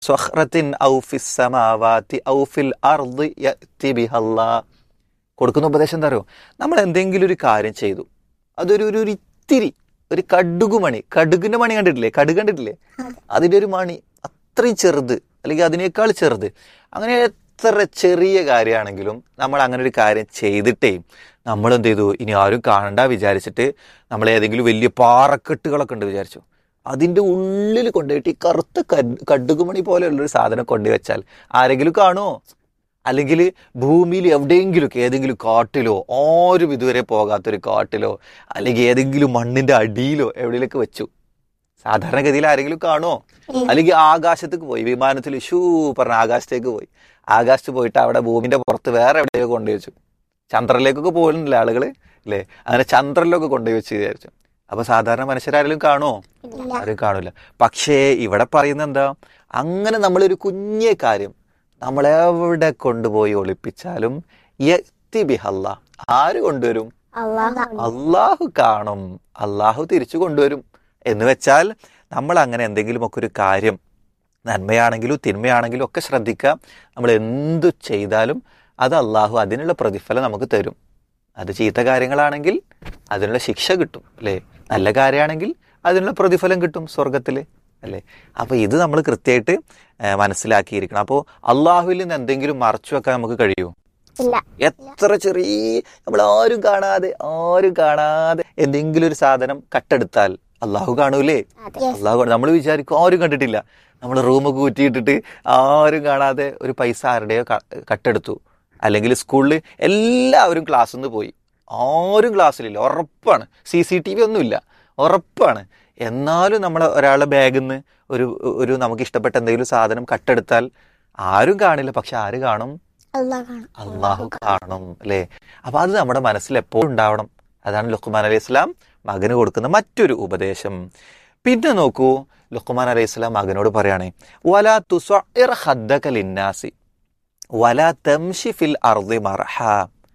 സ്വഖ്റത്തിൻ ഔ ഫിസ് സമാവാതി ഔ ഫിൽ അർദി യഅതി ബിഹല്ലാഹ്. കൊടുക്കുന്ന ഉപദേശം എന്താ അറിയോ? നമ്മൾ എന്തെങ്കിലും ഒരു കാര്യം ചെയ്തു, അതൊരു ഒരു ഒരു ഇത്തിരി, ഒരു കടുകുമണി, കടുകിന്റെ മണി കണ്ടിട്ടില്ലേ? കടുക് കണ്ടിട്ടില്ലേ? അതിന്റെ ഒരു മണി അത്രയും ചെറുത്, അല്ലെങ്കിൽ അതിനേക്കാൾ ചെറുത്, അങ്ങനെ എത്ര ചെറിയ കാര്യമാണെങ്കിലും നമ്മൾ അങ്ങനെ ഒരു കാര്യം ചെയ്തിട്ടേ നമ്മൾ എന്ത് ചെയ്തു, ഇനി ആരും കാണണ്ട വിചാരിച്ചിട്ട് നമ്മൾ ഏതെങ്കിലും വലിയ പാറക്കെട്ടുകളൊക്കെ ഉണ്ട് വിചാരിച്ചു, അതിന്റെ ഉള്ളിൽ കൊണ്ടുപോയിട്ട് ഈ കറുത്ത കടുകുമണി പോലെയുള്ളൊരു സാധനം കൊണ്ടുവച്ചാൽ ആരെങ്കിലും കാണുമോ? അല്ലെങ്കിൽ ഭൂമിയിൽ എവിടെയെങ്കിലും ഏതെങ്കിലും കാട്ടിലോ, ആരും ഇതുവരെ പോകാത്തൊരു കാട്ടിലോ, അല്ലെങ്കിൽ ഏതെങ്കിലും മണ്ണിന്റെ അടിയിലോ എവിടെയൊക്കെ വെച്ചു, സാധാരണഗതിയിൽ ആരെങ്കിലും കാണുമോ? അല്ലെങ്കിൽ ആകാശത്തേക്ക് പോയി, വിമാനത്തിൽ പറഞ്ഞ ആകാശത്തേക്ക് പോയി, ആകാശത്ത് പോയിട്ട് അവിടെ ഭൂമിന്റെ പുറത്ത് വേറെ എവിടെയോ കൊണ്ടുവച്ചു, ചന്ദ്രനിലേക്കൊക്കെ പോകുന്നില്ല ആളുകൾ അല്ലേ? അങ്ങനെ ചന്ദ്രനിലൊക്കെ കൊണ്ടുപോയി വെച്ച് വിചാരിച്ചു. അപ്പൊ സാധാരണ മനുഷ്യരാരെങ്കിലും കാണുമോ? ആരും കാണൂല. പക്ഷേ ഇവിടെ പറയുന്നത് എന്താ? അങ്ങനെ നമ്മളൊരു കുഞ്ഞേ കാര്യം നമ്മളെവിടെ കൊണ്ടുപോയി ഒളിപ്പിച്ചാലും യഅതി ബിഹല്ലാഹ്, ആര് കൊണ്ടുവരും? അള്ളാഹു കാണും, അള്ളാഹു തിരിച്ചു കൊണ്ടുവരും. എന്ന് വെച്ചാൽ നമ്മൾ അങ്ങനെ എന്തെങ്കിലുമൊക്കെ ഒരു കാര്യം, നന്മയാണെങ്കിലും തിന്മയാണെങ്കിലും ഒക്കെ ശ്രദ്ധിക്കാം. നമ്മൾ എന്തു ചെയ്താലും അത് അള്ളാഹു അതിനുള്ള പ്രതിഫലം നമുക്ക് തരും. അത് ചീത്ത കാര്യങ്ങളാണെങ്കിൽ അതിനുള്ള ശിക്ഷ കിട്ടും അല്ലേ? നല്ല കാര്യമാണെങ്കിൽ അതിനുള്ള പ്രതിഫലം കിട്ടും സ്വർഗത്തില് അല്ലേ? അപ്പൊ ഇത് നമ്മൾ കൃത്യമായിട്ട് മനസ്സിലാക്കിയിരിക്കണം. അപ്പോൾ അള്ളാഹുവിൽ നിന്ന് എന്തെങ്കിലും മറച്ചു വെക്കാൻ നമുക്ക് കഴിയുമോ? എത്ര ചെറിയ, നമ്മൾ ആരും കാണാതെ എന്തെങ്കിലും ഒരു സാധനം കട്ടെടുത്താൽ അള്ളാഹു കാണൂലേ? അള്ളാഹു നമ്മൾ വിചാരിക്കും ആരും കണ്ടിട്ടില്ല. നമ്മൾ റൂമൊക്കെ കുറ്റിയിട്ടിട്ട് ആരും കാണാതെ ഒരു പൈസ ആരുടെയോ കട്ടെടുത്തു, അല്ലെങ്കിൽ സ്കൂളിൽ എല്ലാവരും ക്ലാസ്സിൽ നിന്ന് പോയി, ആരും ക്ലാസ്സിലില്ല, ഉറപ്പാണ്. CCTV ഒന്നുമില്ല, ഉറപ്പാണ്. എന്നാലും നമ്മൾ ഒരാളുടെ ബാഗിൽ നിന്ന് ഒരു നമുക്ക് ഇഷ്ടപ്പെട്ട എന്തെങ്കിലും സാധനം കട്ടെടുത്താൽ ആരും കാണില്ല. പക്ഷെ ആര് കാണും? അള്ളാഹു കാണും അല്ലേ? അപ്പൊ അത് നമ്മുടെ മനസ്സിൽ എപ്പോഴും ഉണ്ടാവണം. അതാണ് ലുഖ്മാൻ അലൈഹി സ്വലാം മകന് കൊടുക്കുന്ന മറ്റൊരു ഉപദേശം. പിന്നെ നോക്കൂ, ലുഖ്മാൻ അലൈഹി സ്വലാം മകനോട് പറയാണ്, വലാ തുസ്വഇർ ഖദ്ദക ലിന്നാസി വലാ തംശി ഫിൽ അർദി മർഹാ.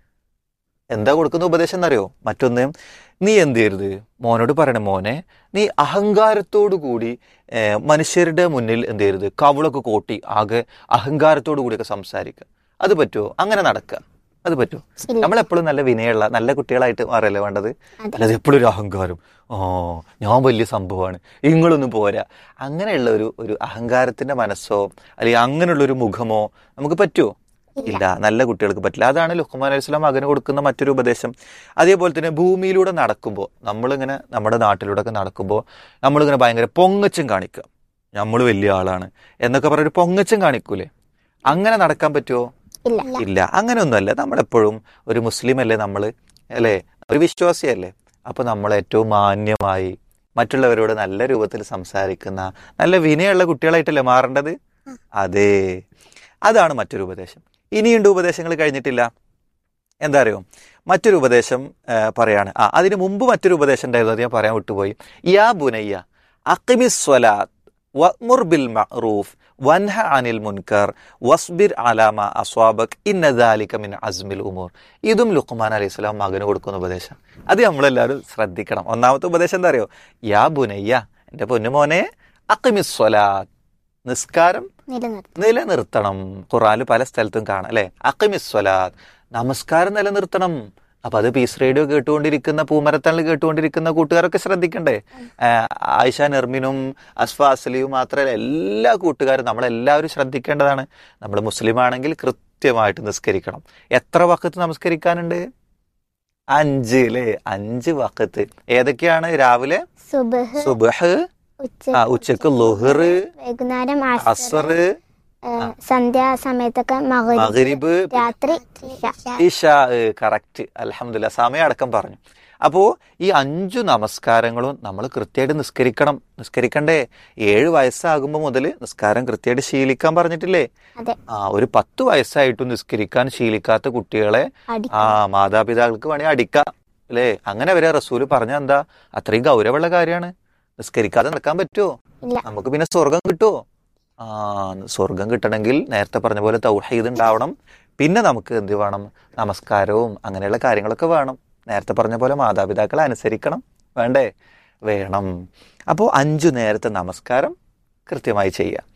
എന്താ കൊടുക്കുന്ന ഉപദേശം എന്നറിയോ? മറ്റൊന്ന്, നീ എന്ത് ചെയ്യരുത്, മോനോട് പറയണേ, മോനെ നീ അഹങ്കാരത്തോടു കൂടി മനുഷ്യരുടെ മുന്നിൽ എന്ത് ചെയ്യരുത്, കവിളൊക്കെ കോട്ടി ആകെ അഹങ്കാരത്തോടു കൂടിയൊക്കെ സംസാരിക്കുക. അത് പറ്റുമോ? അങ്ങനെ നടക്കുക അത് പറ്റുമോ? നമ്മളെപ്പോഴും നല്ല വിനയമുള്ള നല്ല കുട്ടികളായിട്ട് മാറല്ലേ വേണ്ടത്? അല്ലാതെ എപ്പോഴും ഒരു അഹങ്കാരം, ഞാൻ വലിയ സംഭവമാണ്, ഇങ്ങളൊന്നും പോരാ, അങ്ങനെയുള്ള ഒരു അഹങ്കാരത്തിന്റെ മനസ്സോ അല്ലെങ്കിൽ അങ്ങനെയുള്ളൊരു മുഖമോ നമുക്ക് പറ്റുമോ? ഇല്ല, നല്ല കുട്ടികൾക്ക് പറ്റില്ല. അതാണ് ലുഖ്മാൻ അലൈഹി സ്വലാം മകന് കൊടുക്കുന്ന മറ്റൊരു ഉപദേശം. അതേപോലെ തന്നെ ഭൂമിയിലൂടെ നടക്കുമ്പോൾ, നമ്മളിങ്ങനെ നമ്മുടെ നാട്ടിലൂടെ ഒക്കെ നടക്കുമ്പോൾ നമ്മളിങ്ങനെ ഭയങ്കര പൊങ്ങച്ചം കാണിക്കുക, നമ്മൾ വലിയ ആളാണ് എന്നൊക്കെ പറഞ്ഞൊരു പൊങ്ങച്ചം കാണിക്കൂലേ? അങ്ങനെ നടക്കാൻ പറ്റുമോ? ഇല്ല, അങ്ങനെയൊന്നുമല്ല. നമ്മളെപ്പോഴും ഒരു മുസ്ലിം അല്ലേ നമ്മൾ അല്ലേ, ഒരു വിശ്വാസിയല്ലേ? അപ്പൊ നമ്മൾ ഏറ്റവും മാന്യമായി മറ്റുള്ളവരോട് നല്ല രൂപത്തിൽ സംസാരിക്കുന്ന നല്ല വിനയുള്ള കുട്ടികളായിട്ടല്ലേ മാറേണ്ടത്? അതെ, അതാണ് മറ്റൊരു ഉപദേശം. ഇനിയുണ്ട് ഉപദേശങ്ങൾ കഴിഞ്ഞിട്ടില്ല. എന്താ അറിയോ? മറ്റൊരു ഉപദേശം പറയാണ്. അതിന് മുമ്പ് മറ്റൊരു ഉപദേശം ഉണ്ടായിരുന്നു, അത് ഞാൻ പറയാൻ വിട്ടുപോയി. യാ ബുനയ്യ അഖിമിസ് സ്വലാത്ത് വഅ്മുർ ബിൽ മഅറൂഫ് വൻഹ അനിൽ മുൻകർ വസ്ബിർ അലാ മാ അസ്വാബക് ഇന്ന ദാലിക മിൻ അസ്മിൽ ഉമൂർ. ഇതും ലുഖ്മാൻ അലൈഹി സ്വലാം മകന് കൊടുക്കുന്ന ഉപദേശം. അത് നമ്മളെല്ലാവരും ശ്രദ്ധിക്കണം. ഒന്നാമത്തെ ഉപദേശം എന്താ അറിയോ? യാ ബുനയ്യ, എന്റെ പൊന്നുമോനെ, അഖിമിസ് സ്വലാത്ത്, നിസ്കാരം നിലനിർത്തണം. ഖുർആനിൽ പല സ്ഥലത്തും കാണാം അല്ലെ, അഖിമിസ് സ്വലാത്ത്, നമസ്കാരം നിലനിർത്തണം. അപ്പൊ അത് പീസ് റേഡിയോ കേട്ടുകൊണ്ടിരിക്കുന്ന, പൂമരത്തണിൽ കേട്ടുകൊണ്ടിരിക്കുന്ന കൂട്ടുകാരൊക്കെ ശ്രദ്ധിക്കണ്ടേ? ആയിഷ നെർമിനും അസ്ഫ അസ്ലിയും മാത്രമല്ല, എല്ലാ കൂട്ടുകാരും നമ്മളെല്ലാവരും ശ്രദ്ധിക്കേണ്ടതാണ്. നമ്മൾ മുസ്ലിം ആണെങ്കിൽ കൃത്യമായിട്ട് നിസ്കരിക്കണം. എത്ര വഖത്ത് നമസ്കരിക്കാനുണ്ട്? 5 അല്ലേ? 5 വഖത്ത്. ഏതൊക്കെയാണ്? രാവിലെ സുബ്ഹ്, ഉച്ചക്ക് ളുഹർ, വൈകുന്നേരം അസ്ർ, സന്ധ്യാസമയത്തൊക്കെ മഗ്രിബ്, രാത്രി ഇശാ. കറക്റ്റ്, അൽഹംദുലില്ലാ, സമയം അടക്കം പറഞ്ഞു. അപ്പോ ഈ 5 നമസ്കാരങ്ങളും നമ്മൾ കൃത്യമായിട്ട് നിസ്കരിക്കണ്ടേ? 7 വയസ്സാകുമ്പോ മുതൽ നിസ്കാരം കൃത്യമായിട്ട് ശീലിക്കാൻ പറഞ്ഞിട്ടില്ലേ? ഒരു 10 വയസ്സായിട്ടും നിസ്കരിക്കാൻ ശീലിക്കാത്ത കുട്ടികളെ മാതാപിതാക്കൾക്ക് വേണമെങ്കിൽ അടിക്കാം അല്ലേ? അങ്ങനെ വരെ റസൂല് പറഞ്ഞ എന്താ? അത്രയും ഗൗരവമുള്ള കാര്യമാണ്. നിസ്കരിക്കാതെ നടക്കാൻ പറ്റുമോ? നമുക്ക് പിന്നെ സ്വർഗം കിട്ടുമോ? സ്വർഗം കിട്ടണമെങ്കിൽ നേരത്തെ പറഞ്ഞ പോലെ തൗഹീദ് ഉണ്ടാവണം. പിന്നെ നമുക്ക് എന്ത് വേണം? നമസ്കാരവും അങ്ങനെയുള്ള കാര്യങ്ങളൊക്കെ വേണം. നേരത്തെ പറഞ്ഞ പോലെ മാതാപിതാക്കളെ അനുസരിക്കണം, വേണ്ടേ? വേണം. അപ്പോൾ 5 നേരത്തെ നമസ്കാരം കൃത്യമായി ചെയ്യുക.